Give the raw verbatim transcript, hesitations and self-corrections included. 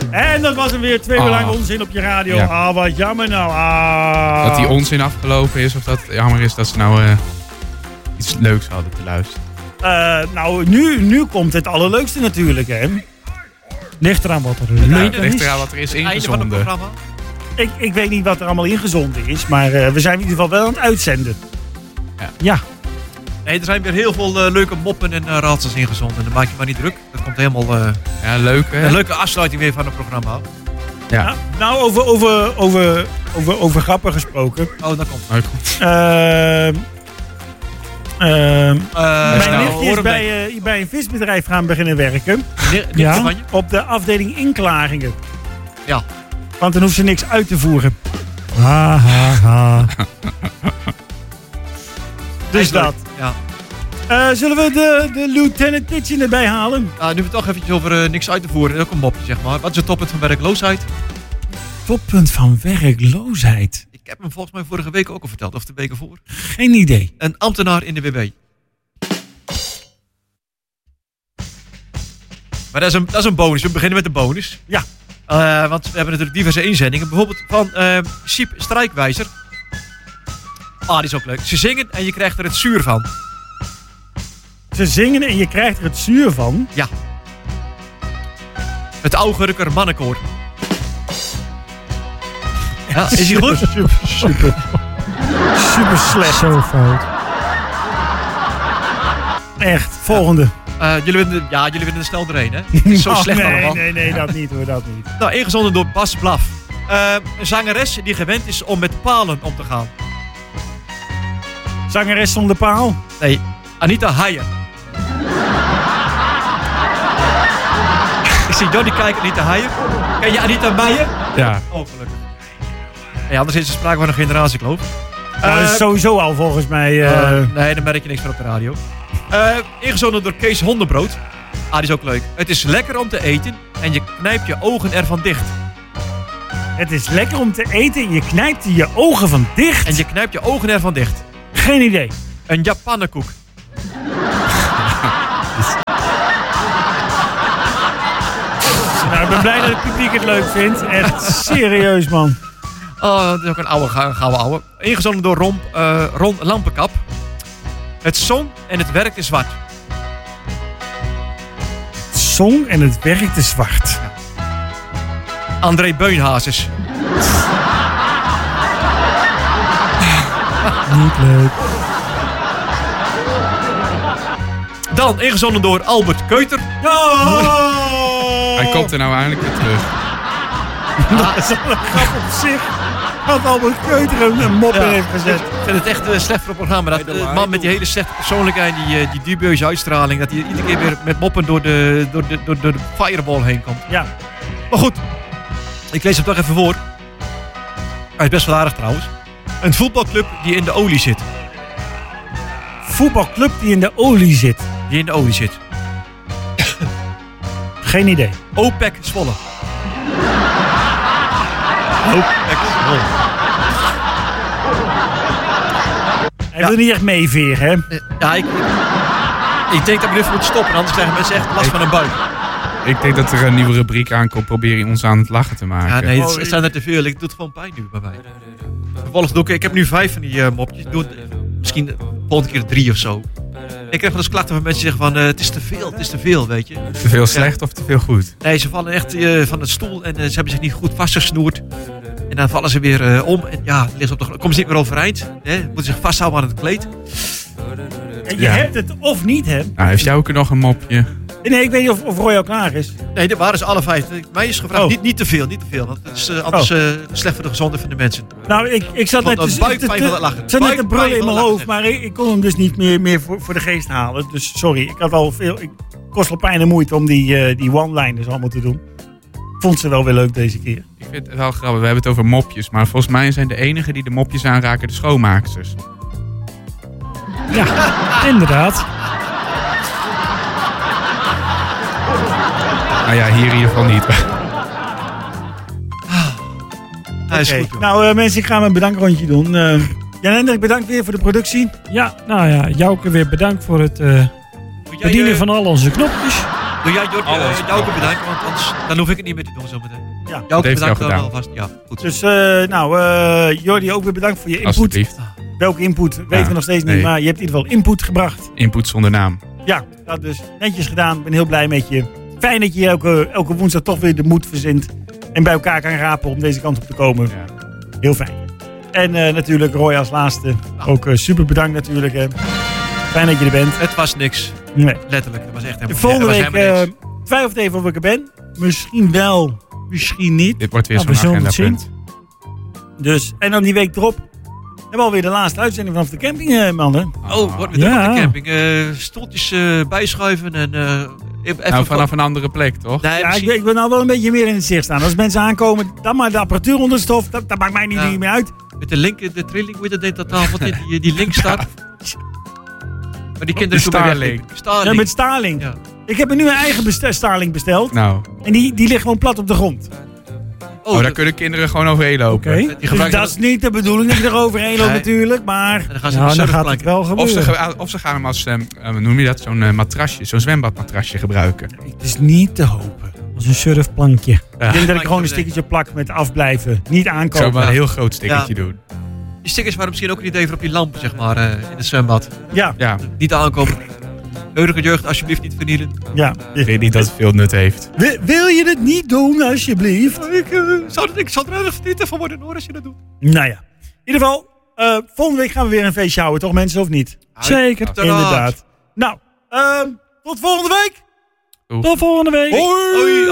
En dat was hem weer twee uur Ah. lang onzin op je radio. Ja. Ah, wat jammer nou. Ah. Dat die onzin afgelopen is of dat het jammer is dat ze nou uh, iets leuks hadden te luisteren. Uh, nou, nu, nu komt het allerleukste natuurlijk, hè. Ligt eraan wat er Nou, leuk ligt is. eraan wat er is Het einde van het ingezonden. programma. Ik, ik weet niet wat er allemaal ingezonden is, maar uh, we zijn in ieder geval wel aan het uitzenden. Ja. Ja. Nee, er zijn weer heel veel uh, leuke moppen en uh, raadsels ingezonden. Dan maak je maar niet druk. Dat komt helemaal uh, Ja, leuk hè? een leuke afsluiting weer van het programma. Ja. Nou, nou over, over, over, over, over grappen gesproken. Oh, dat komt. Maar goed. Uh, uh, Uh, mijn nou, nichtje is horen bij, uh, bij een visbedrijf gaan beginnen werken. Meneer, Ja. ja. Van je? Op de afdeling inklaringen. Ja. Want dan hoeft ze niks uit te voeren. Ha, ha, ha. Dus Leuk. dat. Ja. Uh, zullen we de, de Lieutenant Pitchen erbij halen? Uh, nu we het toch eventjes over uh, niks uit te voeren. Ook een mopje, zeg maar. Wat is het toppunt van werkloosheid? Toppunt van werkloosheid. Ik heb hem volgens mij vorige week ook al verteld. Of de weken voor. Geen idee. Een ambtenaar in de W B. Maar dat is, een, dat is een bonus. We beginnen met de bonus. Ja. Uh, want we hebben natuurlijk diverse inzendingen. Bijvoorbeeld van uh, Siep Strijkwijzer. Ah, die is ook leuk. Ze zingen en je krijgt er het zuur van. Ze zingen en je krijgt er het zuur van. Ja. Het Augurker mannenkoor. Ja, is hij goed? Super, super. Super slecht. Zo fout. Echt. Volgende. Uh, jullie winnen, ja, jullie winnen er snel doorheen, hè? Het is zo Oh, slecht nee, allemaal. nee, nee, dat niet hoor, dat niet. Nou, ingezonden door Bas Blaf. Uh, een zangeres die gewend is om met palen om te gaan. Zangeres zonder paal. Nee, Anita Heijer. Ik zie Johnny kijken, Anita Heijer. Ken je Anita Meijer? Ja. Oh, gelukkig. Nee, anders is er sprake van een generatiekloof. Nou, dat is Uh, sowieso al volgens mij. Uh, uh, nee, dan merk je niks meer op de radio. Uh, ingezonden door Kees Hondenbrood. Ah, die is ook leuk. Het is lekker om te eten en je knijpt je ogen ervan dicht. het is lekker om te eten en je knijpt er je ogen van dicht. En je knijpt je ogen ervan dicht. Geen idee. Een Japanenkoek. Nou, ik ben blij dat het publiek het leuk vindt. Echt serieus, man. Oh, dat is ook een oude, ga- gouden oude. Ingezonden door Ron, uh, Ron Lampenkap. Het zong en het werkte zwart. Het zong en het werkte zwart. André Beunhazes. Niet leuk. Dan ingezonden door Albert Keuter. Hij komt er nou eindelijk weer terug. Dat is wel een grap op zich. Wat Albert Keuter een, een mop in Ja. heeft gezet. Ik vind het echt uh, slecht voor het programma. Dat uh, man met die hele slechte persoonlijkheid, die, uh, die dubieuze uitstraling, dat hij iedere keer weer met moppen door de, door de, door, door de fireball heen komt. Ja. Maar goed, ik lees hem toch even voor. Hij is best wel aardig trouwens. Een voetbalclub die in de olie zit. Voetbalclub die in de olie zit. Die in de olie zit. Geen idee. OPEC Zwolle. OPEC Zwolle. Hij wil niet echt meeveren, hè? Uh, Ja, ik, ik, ik denk dat we dit moeten stoppen. Anders krijgen mensen echt last van een buik. Ik denk dat er een nieuwe rubriek aankomt. Probeer ons aan het lachen te maken. Ja, nee, het, Oh, het zijn er te veel. Het doet gewoon pijn nu bij mij. Vervolgens doe ik, ik heb nu vijf van die uh, mopjes. Doe het, uh, misschien de volgende keer drie of zo. Ik krijg wel eens klachten van mensen die zeggen van uh, het is te veel, het is te veel, weet je. Te veel slecht of te veel goed? Nee, ze vallen echt uh, van de stoel en uh, ze hebben zich niet goed vastgesnoerd. En dan vallen ze weer uh, om en ja, liggen op de, komen ze niet meer overeind. Hè? Moeten zich vasthouden aan het kleed. Je Ja. hebt het of niet, hè? Nou, heeft jij ook nog een mopje? Nee, ik weet niet of, of Roy al klaar is. Nee, dit waren ze alle vijf. Mij is gevraagd, Oh. niet, niet te veel, niet te veel. Want het is uh, anders uh, slecht voor de gezondheid van de mensen. Nou, ik, ik zat Van net de te, buikpijn te- van te- het lachen. ik zat net te Buikpijn brullen in van mijn het hoofd, lachen. maar ik, ik kon hem dus niet meer, meer voor, voor de geest halen. Dus sorry, ik had al veel. Ik kost wel pijn en moeite om die, uh, die one-liners allemaal te doen. Vond ze wel weer leuk deze keer. Ik vind het wel grappig. We hebben het over mopjes. Maar volgens mij zijn de enigen die de mopjes aanraken de schoonmaaksters. Ja, inderdaad. Nou ja, hier in ieder geval niet. Hij is Oké. goed, joh. Nou uh, mensen, ik ga mijn bedankrondje doen. Uh, Jan Hendrik, bedankt weer voor de productie. Ja, nou ja, Jouke weer bedankt voor het uh, Doe jij, bedienen uh, van al onze knopjes. Doe jij Jordi, Alles. uh, jou ook bedanken, want anders dan hoef ik het niet meer te doen zometeen. Ja. Jou ook heeft hij bedankt al dan gedaan. alvast. Ja, goed. Dus uh, nou, uh, Jordi, ook weer bedankt voor je input. Alsjeblieft. Welke input weten Ja, we nog steeds niet, nee. maar je hebt in ieder geval input gebracht. Input zonder naam. Ja, dat dus netjes gedaan. Ik ben heel blij met je. Fijn dat je hier elke, elke woensdag toch weer de moed verzint en bij elkaar kan rapen om deze kant op te komen. Ja. Heel fijn. En uh, natuurlijk Roy als laatste. Ook uh, super bedankt natuurlijk. Hè. Fijn dat je er bent. Het was niks. Nee. Letterlijk. Het was echt helemaal, Volgende het was week helemaal uh, niks. twijfelt even of ik er ben. Misschien wel, misschien niet. Dit wordt weer Ja, we zo'n zullen het agendapunt. Dus, en dan die week erop hebben we alweer de laatste uitzending vanaf de camping, uh, mannen. Oh, wordt weer druk Ja. op de camping. Uh, stoeltjes uh, bijschuiven en... Uh, even Nou, vanaf een andere plek, toch? Nee, Ja, ik, misschien- ik wil nou wel een beetje meer in het zicht staan. Als mensen aankomen, dan maar de apparatuur onder de stof. Dat, dat maakt mij niet, Ja. niet meer uit. Met de link, de trilling, hoe je dat deed, dat tafel, die, die, die link staat. Maar die kinderen De kunnen weer Starlink. weg. Starlink. Ja, met Starlink. Ja. Ik heb er nu een eigen beste- Starlink besteld. Nou, En die, die ligt gewoon plat op de grond. Oh, oh, daar dat- kunnen kinderen gewoon overheen lopen. Oké. die Dus gebruiken dat is niet de bedoeling dat je er overheen loopt Nee. natuurlijk. Maar En dan gaan ze Ja, met dan gaat het surfplanken. wel Of ze, gebeuren. ge- of ze gaan hem als, ehm, eh, hoe noem je dat, zo'n eh, matrasje, zo'n zwembadmatrasje gebruiken. het is niet te hopen. Als een surfplankje. Ik denk dat ik Plankje gewoon een erbij. stickertje plak met afblijven. Niet Ik zou aankomen. maar een heel groot stickertje Ja. doen. Die stickers waren misschien ook een idee voor op je lamp, zeg maar, uh, in het zwembad. Ja, Ja, Niet aankomen. Heurige jeugd, alsjeblieft niet vernielen. ja. ik weet niet dat het veel nut heeft. Wil, wil je het niet doen alsjeblieft? Ik, uh, zou, het- ik zal er erg verdrietig van worden hoor, als je dat doet. Nou ja. In ieder geval, uh, volgende week gaan we weer een feestje houden, toch mensen, of niet? Zeker. Uiteraard. Inderdaad. Nou, ehm, tot volgende week. Tot volgende week. Hoi. Hoi.